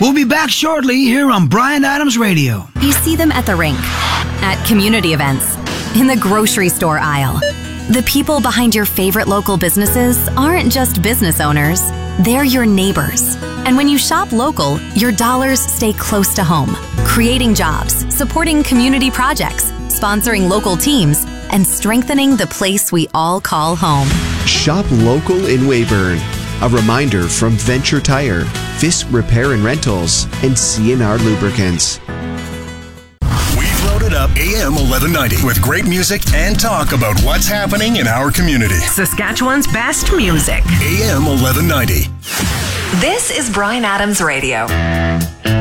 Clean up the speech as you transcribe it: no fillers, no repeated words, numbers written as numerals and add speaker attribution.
Speaker 1: We'll be back shortly here on Bryan Adams Radio.
Speaker 2: You see them at the rink, at community events, in the grocery store aisle. The people behind your favorite local businesses aren't just business owners, they're your neighbors. And when you shop local, your dollars stay close to home, creating jobs, supporting community projects, sponsoring local teams, and strengthening the place we all call home.
Speaker 3: Shop local in Weyburn. A reminder from Venture Tire, Fisk Repair and Rentals, and CNR Lubricants.
Speaker 4: We've loaded up AM 1190 with great music and talk about what's happening in our community.
Speaker 5: Saskatchewan's best music.
Speaker 4: AM 1190.
Speaker 5: This is Bryan Adams Radio.